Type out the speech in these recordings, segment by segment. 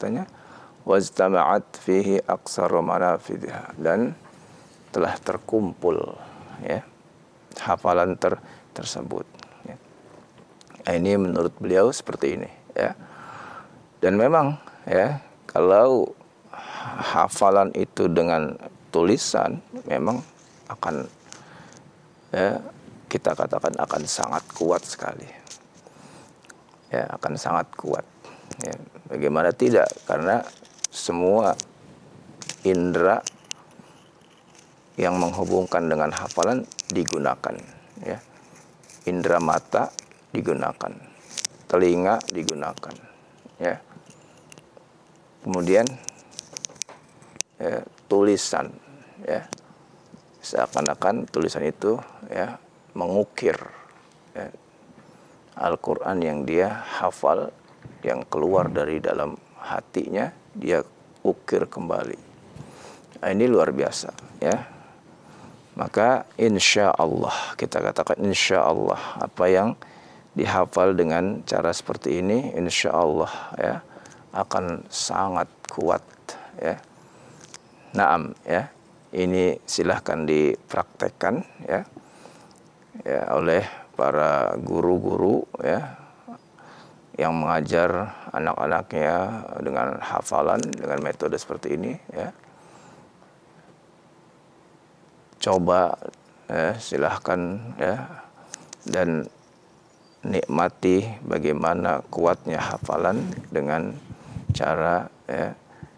bahwasanya wajtama'at fihi aqsaru manafidha, dan telah terkumpul ya hafalan tersebut ya. Ini menurut beliau seperti ini ya. Dan memang ya, kalau hafalan itu dengan tulisan memang akan ya, kita katakan akan sangat kuat sekali ya, akan sangat kuat ya. Bagaimana tidak, karena semua indera yang menghubungkan dengan hafalan digunakan ya. Indera mata digunakan, telinga digunakan ya. Kemudian ya, tulisan ya, seakan-akan tulisan itu ya mengukir ya, Al-Quran yang dia hafal, yang keluar dari dalam hatinya, dia ukir kembali. Nah, ini luar biasa ya. Maka insya Allah, kita katakan insya Allah, apa yang dihafal dengan cara seperti ini insya Allah ya akan sangat kuat ya. Naam ya, ini silahkan dipraktekkan ya, oleh para guru-guru ya yang mengajar anak-anaknya dengan hafalan dengan metode seperti ini ya. Coba ya, silahkan ya, dan nikmati bagaimana kuatnya hafalan dengan cara ya,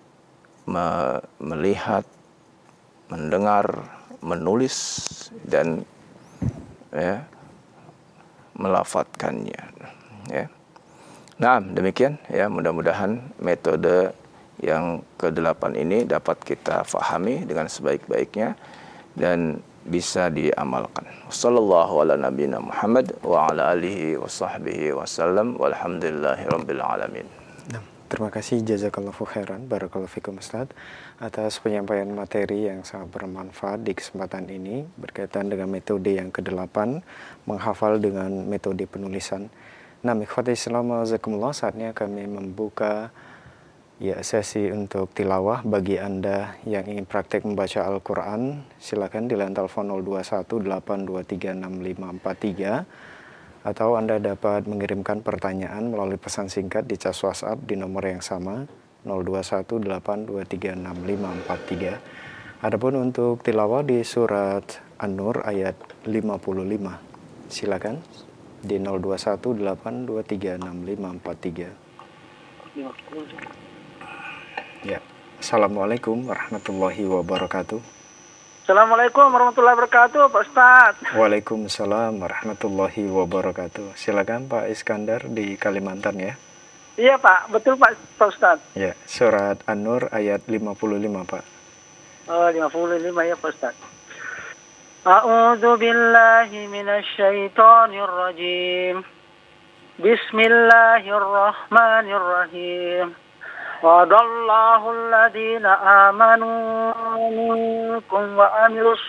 melihat, mendengar, menulis, dan ya, melafadzkannya ya. Nah, demikian ya, mudah-mudahan metode yang ke-8 ini dapat kita fahami dengan sebaik-baiknya dan bisa diamalkan. Wassallallahu ala nabiyina Muhammad wa ala alihi wa sahbihi wasallam walhamdulillahirabbil alamin. Terima kasih, jazakallahu khairan, barakallahu fikum Ustaz, atas penyampaian materi yang sangat bermanfaat di kesempatan ini berkaitan dengan metode yang ke-8, menghafal dengan metode penulisan. Nah, ikhwati Islam jazakumullah, saatnya kami membuka ya sesi untuk tilawah. Bagi Anda yang ingin praktek membaca Al-Quran, silakan di line telepon 0218236543, atau Anda dapat mengirimkan pertanyaan melalui pesan singkat di cas WhatsApp di nomor yang sama 0218236543. Adapun untuk tilawah di surat An-Nur ayat 55, silakan di 0218236543. Ya, assalamualaikum warahmatullahi wabarakatuh. Assalamualaikum warahmatullahi wabarakatuh, Pak Ustaz. Waalaikumsalam warahmatullahi wabarakatuh. Silakan Pak Iskandar di Kalimantan ya. Iya Pak, betul Pak Ustaz. Ya, surat An-Nur ayat 55 Pak. Oh, 55 ya Pak Ustaz. A'udzu billahi minasyaitonir rajim. Bismillahirrahmanirrahim. Wa'adallahu alladhina amanu minkum wa amilus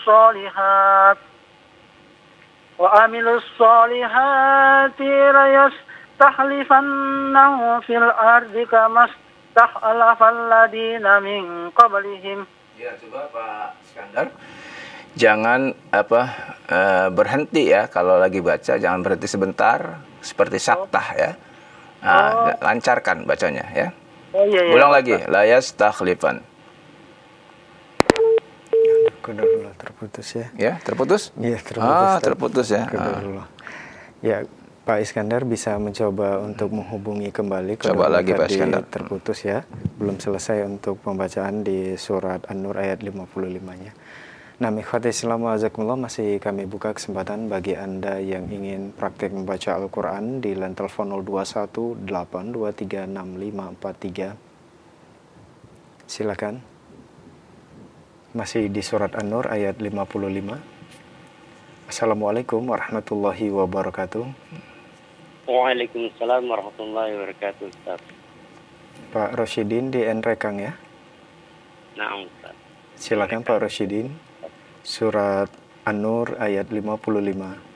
solihati layastahlifannahu fil ardi kama stahlafal ladina min qablihim. Ya, coba Pak Iskandar, jangan berhenti ya kalau lagi baca, jangan berhenti sebentar seperti saktah ya. Nah, lancarkan bacanya ya. Oh, iya, ulang lagi, la yastakhlifan. Qadarullah, terputus ya. Ya, terputus? Iya, terputus. Terputus ya. Qadarullah. Ya, Pak Iskandar bisa mencoba untuk menghubungi kembali. Coba lagi Pak Iskandar. Terputus ya. Belum selesai untuk pembacaan di surat An-Nur ayat 55-nya. Nah, ikhwati Islam wajazakumullah, masih kami buka kesempatan bagi Anda yang ingin praktek membaca Al-Quran di line telepon 0218236543. Silakan. Masih di surat An-Nur ayat 55. Assalamualaikum warahmatullahi wabarakatuh. Waalaikumsalam warahmatullahi wabarakatuh, Ustaz. Pak Rosyidin di Nrekang ya. Nah, Ustaz. Silakan Pak Rosyidin. Surat An-Nur ayat 55.